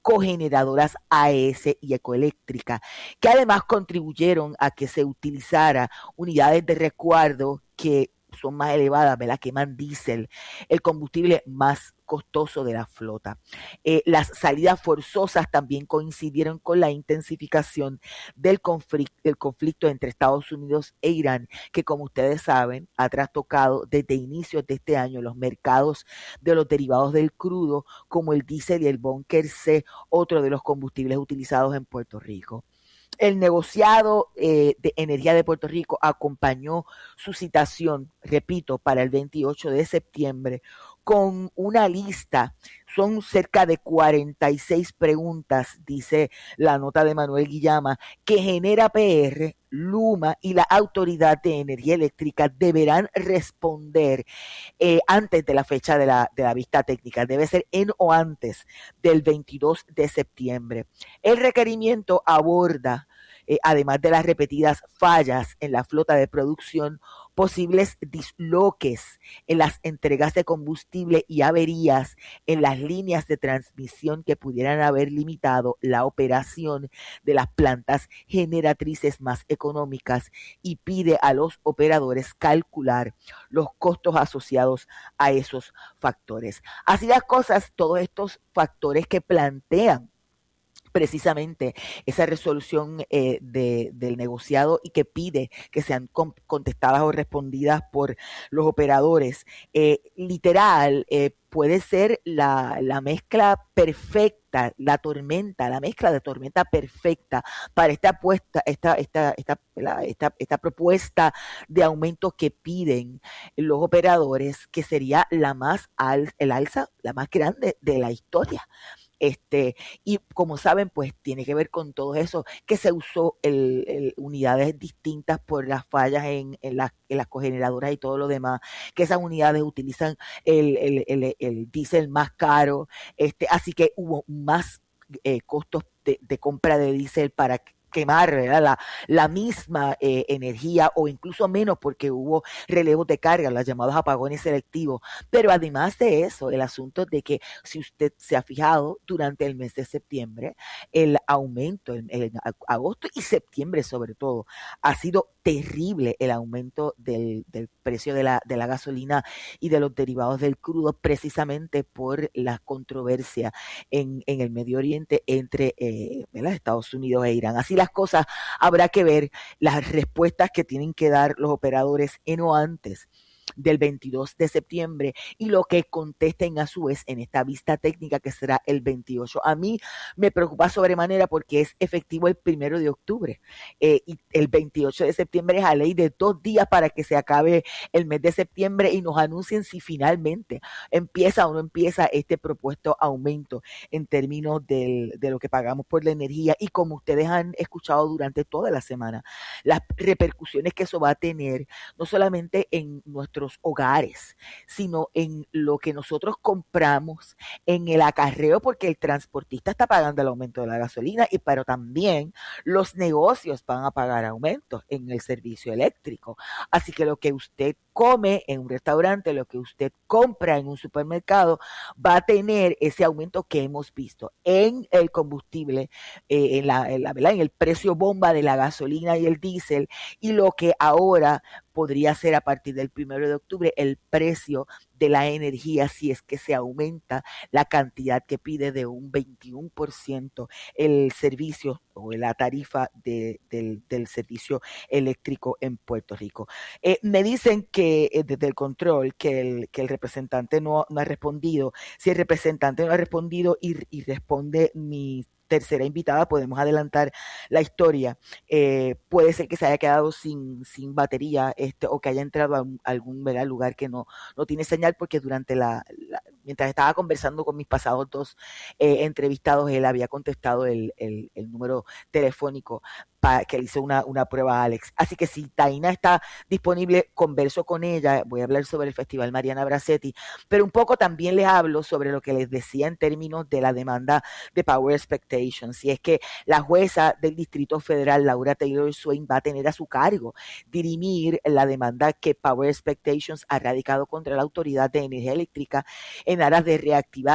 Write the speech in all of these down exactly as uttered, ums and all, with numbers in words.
cogeneradoras A E S y Ecoeléctrica, que además contribuyeron a que se utilizara unidades de resguardo que son más elevadas, ¿verdad? Queman diésel, el combustible más costoso de la flota. Eh, las salidas forzosas también coincidieron con la intensificación del conflicto, del conflicto entre Estados Unidos e Irán, que como ustedes saben, ha trastocado desde inicios de este año los mercados de los derivados del crudo, como el diésel y el búnker C, otro de los combustibles utilizados en Puerto Rico. El negociado eh, de energía de Puerto Rico acompañó su citación, repito, para el veintiocho de septiembre, con una lista, son cerca de cuarenta y seis preguntas, dice la nota de Manuel Guillama, que Genera P R, Luma y la Autoridad de Energía Eléctrica deberán responder eh, antes de la fecha de la, de la vista técnica. Debe ser en o antes del veintidós de septiembre. El requerimiento aborda, eh, además de las repetidas fallas en la flota de producción, posibles disloques en las entregas de combustible y averías en las líneas de transmisión que pudieran haber limitado la operación de las plantas generatrices más económicas, y pide a los operadores calcular los costos asociados a esos factores. Así las cosas, todos estos factores que plantean precisamente esa resolución eh, de, del negociado y que pide que sean contestadas o respondidas por los operadores. Eh, literal, eh, puede ser la, la mezcla perfecta, la tormenta, la mezcla de tormenta perfecta para esta apuesta, esta, esta, esta, la, esta, esta propuesta de aumento que piden los operadores, que sería la más al, el alza, la más grande de la historia. Este, y como saben, pues tiene que ver con todo eso, que se usó el, el, unidades distintas por las fallas en, en, las, en las cogeneradoras y todo lo demás, que esas unidades utilizan el, el, el, el diésel más caro, este, así que hubo más eh, costos de, de compra de diésel para quemar, ¿verdad? La, la misma eh, energía, o incluso menos, porque hubo relevos de carga, los llamados apagones selectivos. Pero además de eso, el asunto de que, si usted se ha fijado, durante el mes de septiembre, el aumento en, en agosto y septiembre sobre todo, ha sido terrible el aumento del, del precio de la, de la gasolina y de los derivados del crudo, precisamente por la controversia en, en el Medio Oriente entre eh, Estados Unidos e Irán. Así las cosas, habrá que ver las respuestas que tienen que dar los operadores en o antes del veintidós de septiembre y lo que contesten a su vez en esta vista técnica que será el veintiocho. A mí me preocupa sobremanera porque es efectivo el primero de octubre eh, y el veintiocho de septiembre es a ley de dos días para que se acabe el mes de septiembre y nos anuncien si finalmente empieza o no empieza este propuesto aumento en términos del, de lo que pagamos por la energía. Y como ustedes han escuchado durante toda la semana, las repercusiones que eso va a tener no solamente en nuestros hogares, sino en lo que nosotros compramos, en el acarreo, porque el transportista está pagando el aumento de la gasolina, y pero también los negocios van a pagar aumentos en el servicio eléctrico. Así que lo que usted come en un restaurante, lo que usted compra en un supermercado, va a tener ese aumento que hemos visto en el combustible, eh, en, la, en, la, ¿verdad? en el precio bomba de la gasolina y el diésel, y lo que ahora podría ser a partir del primero de octubre el precio de la energía, si es que se aumenta la cantidad que pide de un veintiuno por ciento el servicio o la tarifa de, del, del servicio eléctrico en Puerto Rico. Eh, me dicen que eh, desde el control que el, que el representante no, no ha respondido. Si el representante no ha respondido y, y responde mi tercera invitada, podemos adelantar la historia. Eh, puede ser que se haya quedado sin, sin batería este, o que haya entrado a, un, a algún ¿verdad? lugar que no, no tiene señal, porque durante la, la mientras estaba conversando con mis pasados dos eh, entrevistados, él había contestado el, el, el número telefónico para que le hice una, una prueba a Alex. Así que si Taina está disponible, converso con ella. Voy a hablar sobre el Festival Mariana Bracetti, pero un poco también les hablo sobre lo que les decía en términos de la demanda de Power Expectations. Si es que la jueza del Distrito Federal, Laura Taylor Swain, va a tener a su cargo dirimir la demanda que Power Expectations ha radicado contra la Autoridad de Energía Eléctrica en aras de reactivar este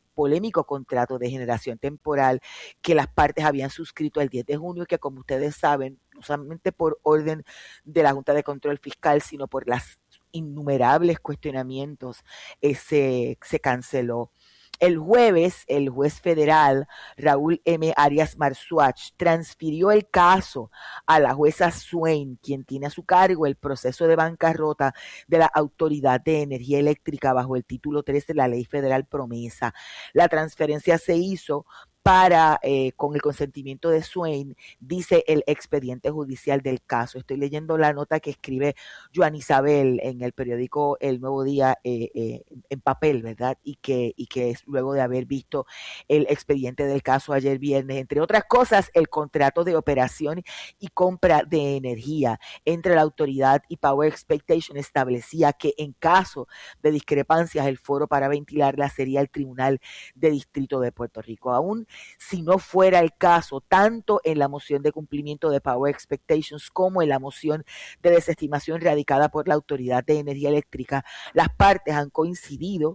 polémico contrato de generación temporal que las partes habían suscrito el diez de junio, que como ustedes saben, no solamente por orden de la Junta de Control Fiscal, sino por las innumerables cuestionamientos, eh, se, se canceló. El jueves, el juez federal Raúl M. Arias Marzuach transfirió el caso a la jueza Swain, quien tiene a su cargo el proceso de bancarrota de la Autoridad de Energía Eléctrica bajo el título tres de la Ley Federal Promesa. La transferencia se hizo para, eh, con el consentimiento de Swain, dice el expediente judicial del caso. Estoy leyendo la nota que escribe Joan Isabel en el periódico El Nuevo Día, eh, eh, en papel, ¿verdad? Y que, y que es luego de haber visto el expediente del caso ayer viernes. Entre otras cosas, el contrato de operación y compra de energía entre la autoridad y Power Expectation establecía que en caso de discrepancias, el foro para ventilarla sería el Tribunal de Distrito de Puerto Rico. Aún si no fuera el caso, tanto en la moción de cumplimiento de Power Expectations como en la moción de desestimación radicada por la Autoridad de Energía Eléctrica, las partes han coincidido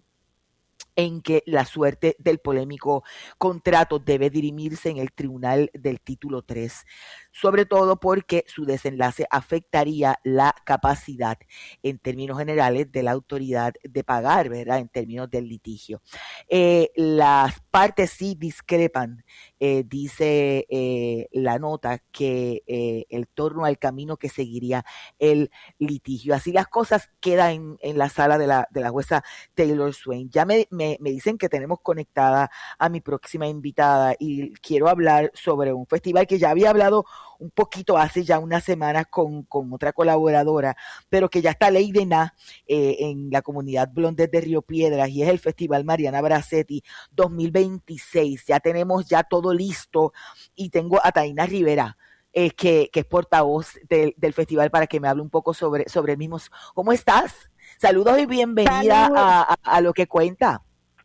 en que la suerte del polémico contrato debe dirimirse en el tribunal del título tres, sobre todo porque su desenlace afectaría la capacidad en términos generales de la autoridad de pagar, ¿verdad? En términos del litigio. Eh, las partes sí discrepan, eh, dice eh, la nota, que eh, el torno al camino que seguiría el litigio. Así las cosas quedan en, en la sala de la, de la jueza Taylor Swain. Ya me, me, me dicen que tenemos conectada a mi próxima invitada y quiero hablar sobre un festival que ya había hablado un poquito hace ya unas semanas con, con otra colaboradora, pero que ya está ley de nada eh, en la comunidad Blondes de Río Piedras, y es el Festival Mariana Bracetti dos mil veintiséis. Ya tenemos ya todo listo y tengo a Taina Rivera, eh, que, que es portavoz del, del festival, para que me hable un poco sobre, sobre el mismo. ¿Cómo estás? Saludos y bienvenida a, a, a Lo que Cuenta.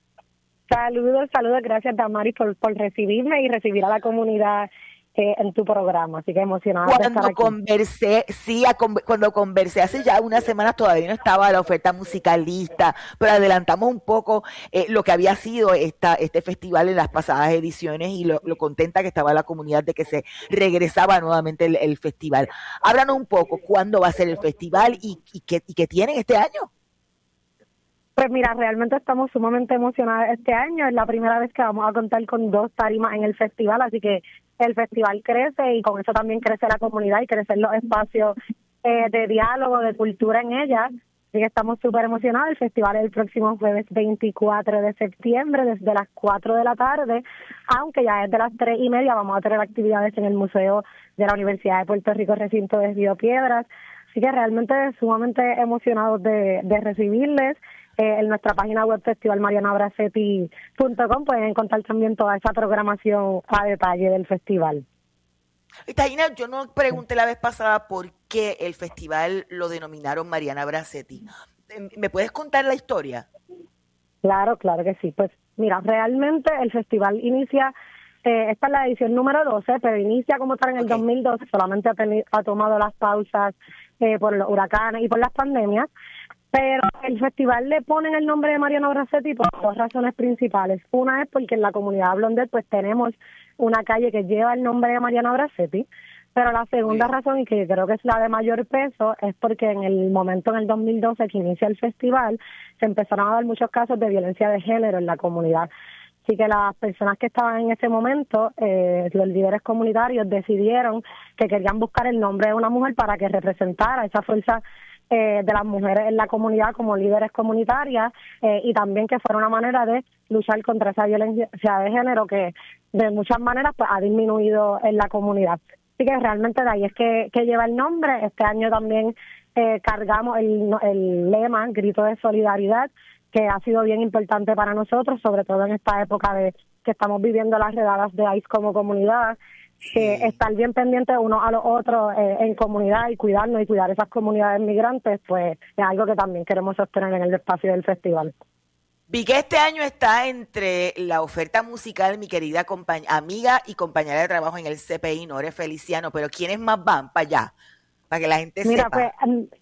Saludos, saludos, gracias Damaris por, por recibirme y recibir a la comunidad eh, en tu programa, así que emocionada cuando de estar aquí. Conversé, sí, a, cuando conversé hace ya unas semanas todavía no estaba la oferta musical lista, pero adelantamos un poco eh, lo que había sido esta, este festival en las pasadas ediciones y lo, lo contenta que estaba la comunidad de que se regresaba nuevamente el, el festival. Háblanos un poco, ¿cuándo va a ser el festival y, y, qué, y qué tienen este año? Pues mira, realmente estamos sumamente emocionadas este año. Es la primera vez que vamos a contar con dos tarimas en el festival, así que el festival crece y con eso también crece la comunidad y crecen los espacios eh, de diálogo, de cultura en ella. Así que estamos súper emocionados. El festival es el próximo jueves veinticuatro de septiembre desde las cuatro de la tarde, aunque ya desde las tres y media vamos a tener actividades en el Museo de la Universidad de Puerto Rico, recinto de Río Piedras. Así que realmente sumamente emocionados de, de recibirles. Eh, en nuestra página web festival mariana bracetti punto com pueden encontrar también toda esa programación a detalle del festival. Taina, yo no pregunté la vez pasada por qué el festival lo denominaron Mariana Bracetti. ¿Me puedes contar la historia? Claro, claro que sí. Pues mira, realmente el festival inicia, eh, esta es la edición número doce, pero inicia como tal en el okay. dos mil doce, solamente ha, tenido, ha tomado las pausas eh, por los huracanes y por las pandemias. Pero el festival le ponen el nombre de Mariana Bracetti por dos razones principales. Una es porque en la comunidad Blondet pues tenemos una calle que lleva el nombre de Mariana Bracetti, pero la segunda sí. razón, y que creo que es la de mayor peso, es porque en el momento, en el dos mil doce que inicia el festival, se empezaron a dar muchos casos de violencia de género en la comunidad. Así que las personas que estaban en ese momento, eh, los líderes comunitarios, decidieron que querían buscar el nombre de una mujer para que representara esa fuerza Eh, de las mujeres en la comunidad como líderes comunitarias eh, y también que fuera una manera de luchar contra esa violencia de género que de muchas maneras pues ha disminuido en la comunidad. Así que realmente de ahí es que, que lleva el nombre. Este año también eh, cargamos el, el lema Grito de Solidaridad, que ha sido bien importante para nosotros, sobre todo en esta época de que estamos viviendo las redadas de ICE como comunidad. Que sí. Estar bien pendientes unos a los otros eh, en comunidad y cuidarnos y cuidar esas comunidades migrantes, pues es algo que también queremos sostener en el espacio del festival. Vi que este año está entre la oferta musical mi querida compañ- amiga y compañera de trabajo en el C P I, Nore Feliciano, pero ¿quiénes más van para allá? Para que la gente Mira, sepa. Pues, um,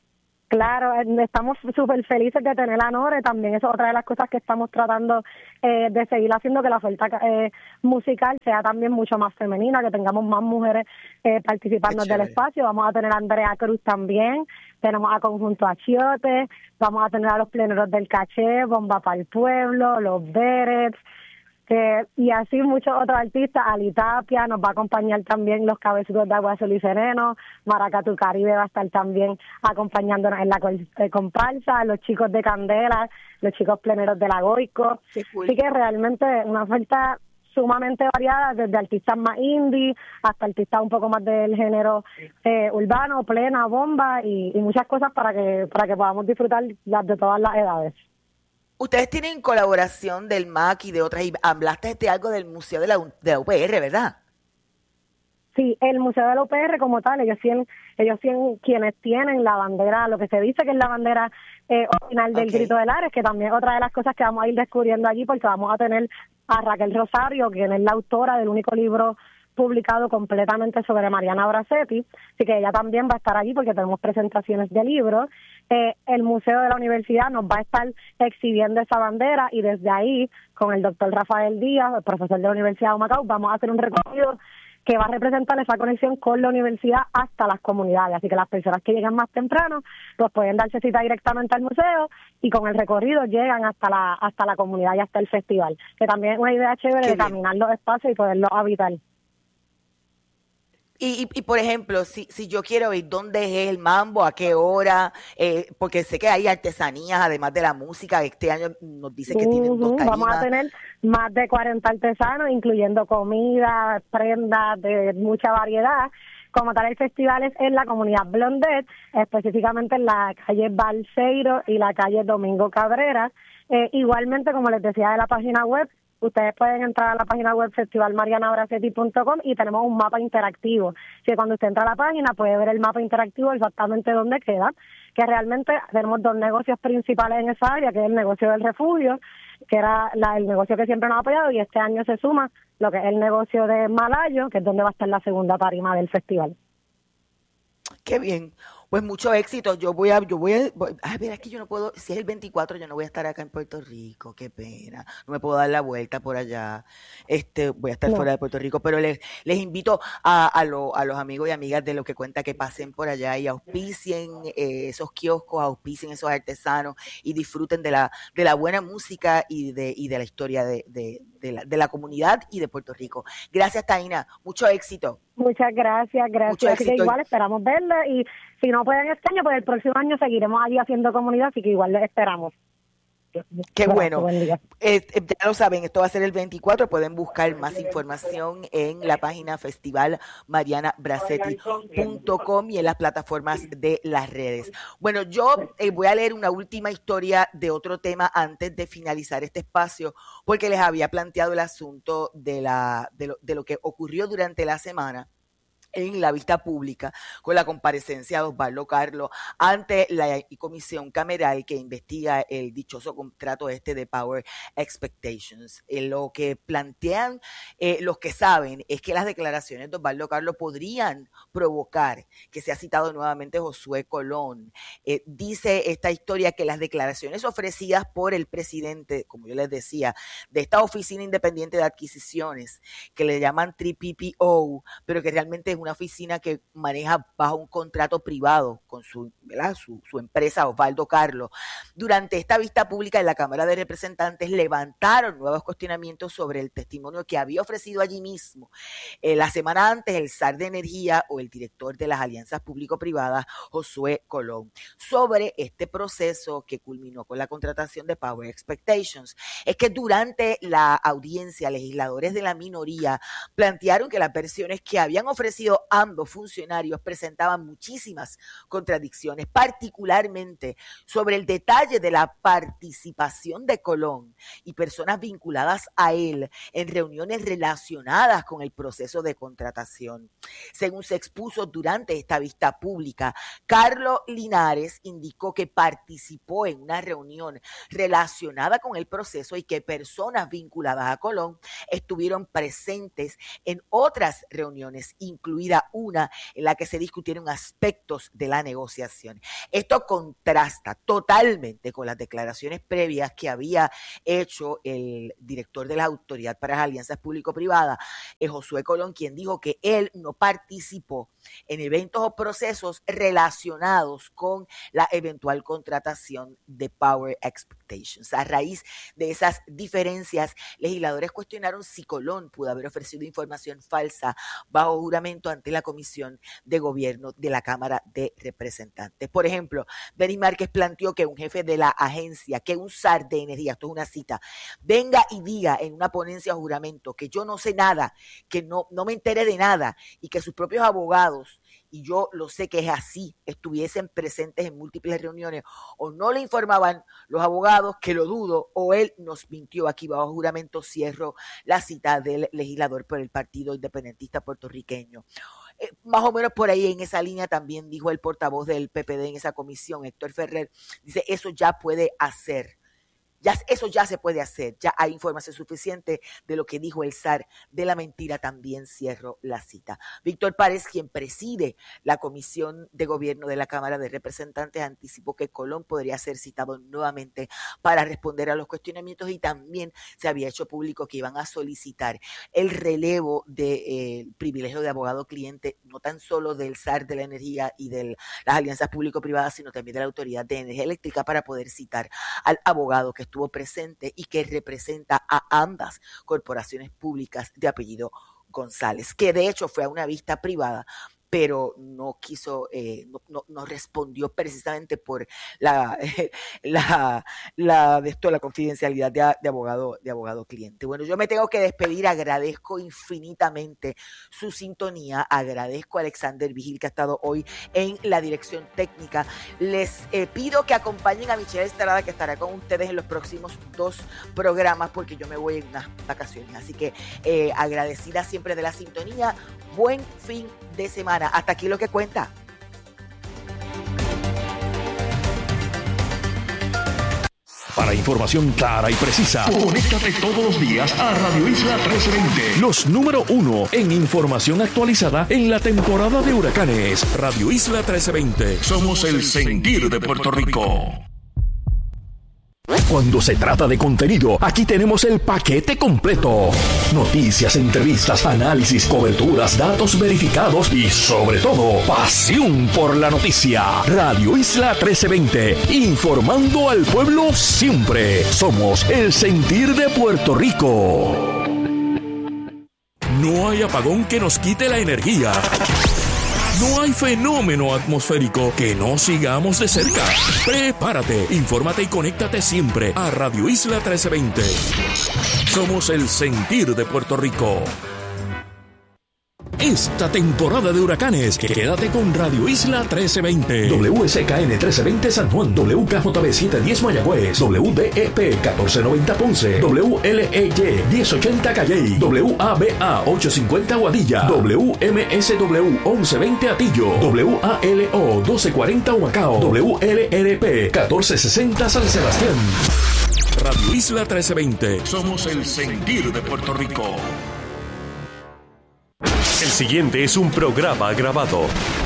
Claro, eh, estamos súper felices de tener a Nore, también eso es otra de las cosas que estamos tratando eh, de seguir haciendo, que la oferta eh, musical sea también mucho más femenina, que tengamos más mujeres eh, participando del espacio. Vamos a tener a Andrea Cruz también, tenemos a Conjunto Achiote, vamos a tener a los pleneros del Caché, Bomba para el Pueblo, los Berets, que y así muchos otros artistas. Ali Tapia nos va a acompañar también, los Cabecitos de Agua Azul y Sereno, Maracatu Caribe va a estar también acompañándonos en la eh, comparsa, los chicos de Candela, los chicos pleneros de la Goico. Cool. Así que realmente una oferta sumamente variada, desde artistas más indie hasta artistas un poco más del género eh, urbano, plena, bomba y, y muchas cosas para que para que podamos disfrutar las de todas las edades. Ustedes tienen colaboración del M A C y de otras, y hablaste de algo del Museo de la, de la U P R, ¿verdad? Sí, el Museo de la U P R como tal, ellos tienen, ellos tienen quienes tienen la bandera, lo que se dice que es la bandera eh, original del okay. Grito del Ares, que también es otra de las cosas que vamos a ir descubriendo allí, porque vamos a tener a Raquel Rosario, quien es la autora del único libro publicado completamente sobre Mariana Bracetti, así que ella también va a estar allí porque tenemos presentaciones de libros. Eh, el Museo de la Universidad nos va a estar exhibiendo esa bandera y desde ahí, con el doctor Rafael Díaz, el profesor de la Universidad de Humacao, vamos a hacer un recorrido que va a representar esa conexión con la universidad hasta las comunidades. Así que las personas que llegan más temprano, pues pueden darse cita directamente al museo y con el recorrido llegan hasta la hasta la comunidad y hasta el festival, que también es una idea chévere Qué de bien. Caminar los espacios y poderlos habitar. Y, y, y, por ejemplo, si, si yo quiero ir, ¿dónde es el mambo? ¿A qué hora? Eh, porque sé que hay artesanías, además de la música. Este año nos dice que uh-huh. tienen dos tarimas. Vamos a tener más de cuarenta artesanos, incluyendo comida, prendas de mucha variedad. Como tal, el festival es en la comunidad Blondet, específicamente en la calle Balseiro y la calle Domingo Cabrera. Eh, igualmente, como les decía de la página web, ustedes pueden entrar a la página web festival mariana bracetti punto com y tenemos un mapa interactivo. Si cuando usted entra a la página puede ver el mapa interactivo exactamente dónde queda, que realmente tenemos dos negocios principales en esa área, que es el negocio del refugio, que era la, el negocio que siempre nos ha apoyado, y este año se suma lo que es el negocio de Malayo, que es donde va a estar la segunda tarima del festival. Qué bien. Pues mucho éxito. Yo voy a, yo voy a, voy, a ver, es que yo no puedo, si es el veinticuatro, yo no voy a estar acá en Puerto Rico, qué pena. No me puedo dar la vuelta por allá. Este, voy a estar no. fuera de Puerto Rico, pero les, les invito a, a, lo, a los amigos y amigas de Lo que Cuenta que pasen por allá y auspicien eh, esos kioscos, auspicien esos artesanos y disfruten de la, de la buena música y de, y de la historia de, de, de, la, de la comunidad y de Puerto Rico. Gracias, Taina. Mucho éxito. Muchas gracias, gracias. Así que igual esperamos verla y si no pueden este año, pues el próximo año seguiremos allí haciendo comunidad, así que igual les esperamos. Qué bueno. Eh, eh, ya lo saben, esto va a ser el veinticuatro. Pueden buscar más información en la página festival mariana bracetti punto com y en las plataformas de las redes. Bueno, yo eh, voy a leer una última historia de otro tema antes de finalizar este espacio, porque les había planteado el asunto de, la, de, lo, de lo que ocurrió durante la semana en la vista pública con la comparecencia de Osvaldo Carlos ante la comisión cameral que investiga el dichoso contrato este de Power Expectations. Eh, lo que plantean eh, los que saben es que las declaraciones de Osvaldo Carlos podrían provocar que sea citado nuevamente Josué Colón. Eh, dice esta historia que las declaraciones ofrecidas por el presidente, como yo les decía, de esta oficina independiente de adquisiciones que le llaman tres P P O, pero que realmente es una oficina que maneja bajo un contrato privado con su, ¿verdad? su, su empresa Osvaldo Carlos. Durante esta vista pública en la Cámara de Representantes levantaron nuevos cuestionamientos sobre el testimonio que había ofrecido allí mismo eh, la semana antes el S A R de Energía o el director de las alianzas público-privadas, Josué Colón, sobre este proceso que culminó con la contratación de Power Expectations. Es que durante la audiencia, legisladores de la minoría plantearon que las versiones que habían ofrecido ambos funcionarios presentaban muchísimas contradicciones, particularmente sobre el detalle de la participación de Colón y personas vinculadas a él en reuniones relacionadas con el proceso de contratación. Según se expuso durante esta vista pública, Carlos Linares indicó que participó en una reunión relacionada con el proceso y que personas vinculadas a Colón estuvieron presentes en otras reuniones, incluidas incluida una en la que se discutieron aspectos de la negociación. Esto contrasta totalmente con las declaraciones previas que había hecho el director de la Autoridad para las Alianzas Público-Privadas, Josué Colón, quien dijo que él no participó en eventos o procesos relacionados con la eventual contratación de Power Expectations. A raíz de esas diferencias, legisladores cuestionaron si Colón pudo haber ofrecido información falsa bajo juramento ante la Comisión de Gobierno de la Cámara de Representantes. Por ejemplo, Denis Márquez planteó que un jefe de la agencia, que un S A R de energía, esto es una cita, venga y diga en una ponencia o juramento que yo no sé nada, que no, no me enteré de nada y que sus propios abogados, y yo lo sé que es así, estuviesen presentes en múltiples reuniones o no le informaban los abogados, que lo dudo, o él nos mintió aquí bajo juramento. Cierro la cita del legislador por el Partido Independentista Puertorriqueño. Eh, más o menos por ahí en esa línea también dijo el portavoz del P P D en esa comisión, Héctor Ferrer, dice, eso ya puede hacer. Ya, eso ya se puede hacer, ya hay información suficiente de lo que dijo el S A R de la mentira, también cierro la cita. Víctor Párez, quien preside la Comisión de Gobierno de la Cámara de Representantes, anticipó que Colón podría ser citado nuevamente para responder a los cuestionamientos y también se había hecho público que iban a solicitar el relevo del de, eh, privilegio de abogado cliente, no tan solo del S A R de la energía y de las alianzas público-privadas, sino también de la Autoridad de Energía Eléctrica para poder citar al abogado que estuvo presente y que representa a ambas corporaciones públicas de apellido González, que de hecho fue a una vista privada, pero no quiso, eh, no, no, no respondió precisamente por la, eh, la, la, de esto, la confidencialidad de, de abogado, de abogado cliente. Bueno, yo me tengo que despedir, agradezco infinitamente su sintonía, agradezco a Alexander Vigil que ha estado hoy en la dirección técnica. Les eh, pido que acompañen a Michelle Estrada, que estará con ustedes en los próximos dos programas, porque yo me voy en unas vacaciones, así que eh, agradecida siempre de la sintonía. Buen fin de semana. Hasta aquí lo que cuenta. Para información clara y precisa, conéctate todos los días a Radio Isla trece veinte. Los número uno en información actualizada en la temporada de huracanes. Radio Isla trece veinte. Somos el sentir de Puerto Rico. Cuando se trata de contenido, aquí tenemos el paquete completo. Noticias, entrevistas, análisis, coberturas, datos verificados y, sobre todo, pasión por la noticia. Radio Isla trece veinte, informando al pueblo siempre. Somos el sentir de Puerto Rico. No hay apagón que nos quite la energía. No hay fenómeno atmosférico que no sigamos de cerca. Prepárate, infórmate y conéctate siempre a Radio Isla trece veinte. Somos el sentir de Puerto Rico. Esta temporada de huracanes, quédate con Radio Isla trece veinte. W S K N trece veinte San Juan, W K J B setecientos diez Mayagüez, W D E P catorce noventa Ponce, W L E Y diez ochenta Calley, W A B A ochocientos cincuenta Guadilla, W M S W once veinte Atillo, W A L O doce cuarenta Humacao, W L R P catorce sesenta San Sebastián. Radio Isla trece veinte. Somos el sentir de Puerto Rico. El siguiente es un programa grabado.